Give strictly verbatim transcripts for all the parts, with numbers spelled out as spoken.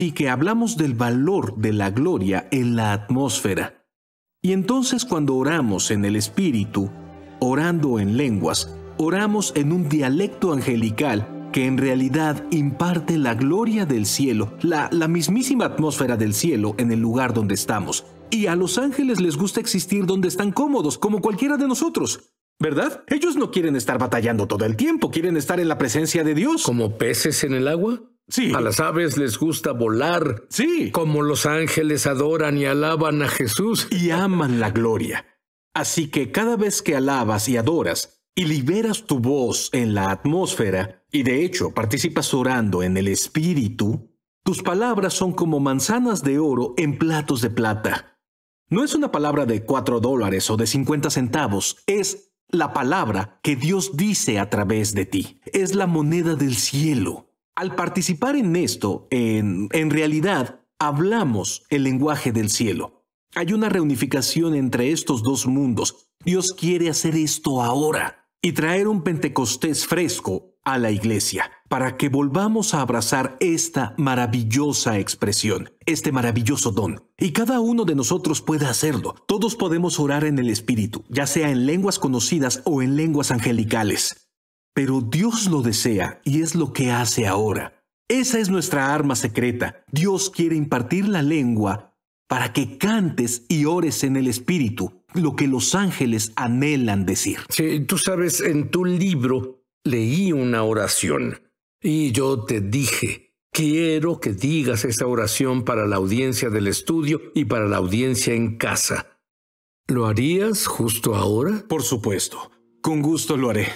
y que hablamos del valor de la gloria en la atmósfera. Y entonces cuando oramos en el Espíritu, orando en lenguas, oramos en un dialecto angelical que en realidad imparte la gloria del cielo, la, la mismísima atmósfera del cielo en el lugar donde estamos. Y a los ángeles les gusta existir donde están cómodos, como cualquiera de nosotros, ¿verdad? Ellos no quieren estar batallando todo el tiempo, quieren estar en la presencia de Dios. ¿Como peces en el agua? Sí. A las aves les gusta volar. Sí. Como los ángeles adoran y alaban a Jesús. Y aman la gloria. Así que cada vez que alabas y adoras y liberas tu voz en la atmósfera, y de hecho participas orando en el Espíritu, tus palabras son como manzanas de oro en platos de plata. No es una palabra de cuatro dólares o de cincuenta centavos, es la palabra que Dios dice a través de ti. Es la moneda del cielo. Al participar en esto, en, en realidad, hablamos el lenguaje del cielo. Hay una reunificación entre estos dos mundos. Dios quiere hacer esto ahora y traer un Pentecostés fresco a la iglesia para que volvamos a abrazar esta maravillosa expresión, este maravilloso don. Y cada uno de nosotros puede hacerlo. Todos podemos orar en el Espíritu, ya sea en lenguas conocidas o en lenguas angelicales. Pero Dios lo desea y es lo que hace ahora. Esa es nuestra arma secreta. Dios quiere impartir la lengua para que cantes y ores en el Espíritu, lo que los ángeles anhelan decir. Sí, tú sabes, en tu libro leí una oración y yo te dije, quiero que digas esa oración para la audiencia del estudio y para la audiencia en casa. ¿Lo harías justo ahora? Por supuesto, con gusto lo haré.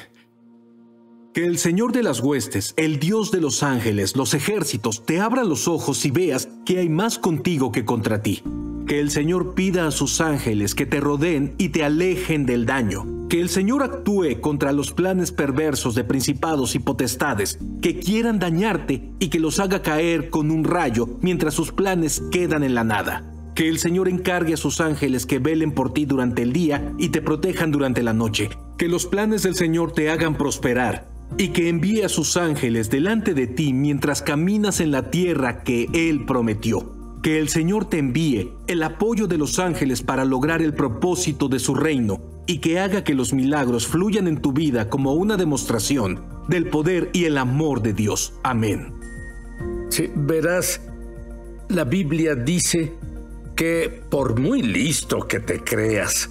Que el Señor de las huestes, el Dios de los ángeles, los ejércitos, te abra los ojos y veas que hay más contigo que contra ti. Que el Señor pida a sus ángeles que te rodeen y te alejen del daño. Que el Señor actúe contra los planes perversos de principados y potestades que quieran dañarte y que los haga caer con un rayo mientras sus planes quedan en la nada. Que el Señor encargue a sus ángeles que velen por ti durante el día y te protejan durante la noche. Que los planes del Señor te hagan prosperar y que envíe a sus ángeles delante de ti mientras caminas en la tierra que Él prometió. Que el Señor te envíe el apoyo de los ángeles para lograr el propósito de su reino y que haga que los milagros fluyan en tu vida como una demostración del poder y el amor de Dios. Amén. Sí, verás, la Biblia dice que por muy listo que te creas,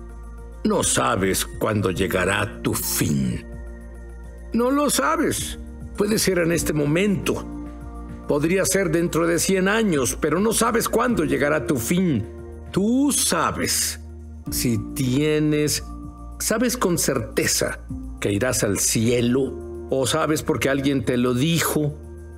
no sabes cuándo llegará tu fin. No lo sabes. Puede ser en este momento. Podría ser dentro de cien años, pero no sabes cuándo llegará tu fin. Tú sabes. Si tienes... ¿Sabes con certeza que irás al cielo? ¿O sabes porque alguien te lo dijo?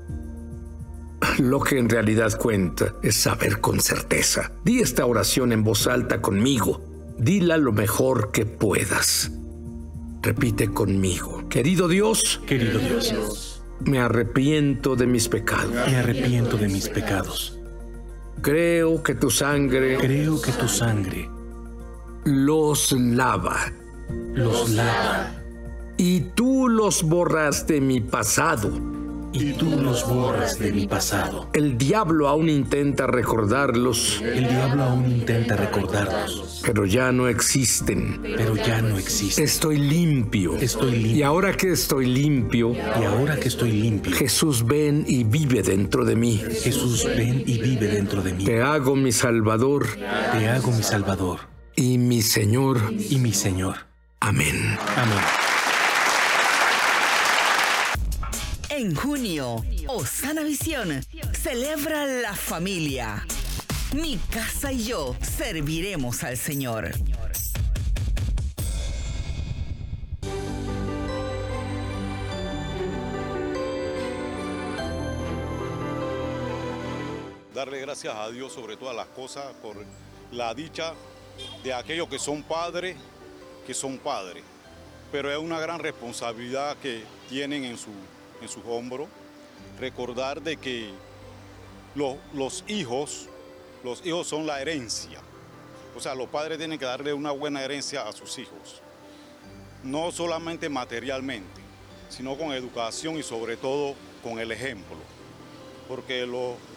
Lo que en realidad cuenta es saber con certeza. Di esta oración en voz alta conmigo. Dila lo mejor que puedas. Repite conmigo. Querido Dios. Querido Dios. Me arrepiento de mis pecados. Me arrepiento de mis pecados. Creo que tu sangre... Creo que tu sangre... los lava. Los lava. Y tú los borras de mi pasado. Y tú los borras de mi pasado. El diablo aún intenta recordarlos. El diablo aún intenta recordarlos. Pero ya no existen. Pero ya no existen. Estoy limpio. Estoy limpio. Y ahora que estoy limpio. Y ahora que estoy limpio. Jesús, ven y vive dentro de mí. Jesús, ven y vive dentro de mí. Te hago mi Salvador. Te hago mi Salvador. Y mi Señor. Y mi Señor. Amén. Amén. En junio, Osana Visión celebra la familia. Mi casa y yo serviremos al Señor. Darle gracias a Dios sobre todas las cosas por la dicha de aquellos que son padres, que son padres. Pero es una gran responsabilidad que tienen en su en sus hombros, recordar de que los, los hijos, los hijos son la herencia. O sea, los padres tienen que darle una buena herencia a sus hijos. No solamente materialmente, sino con educación y sobre todo con el ejemplo. Porque los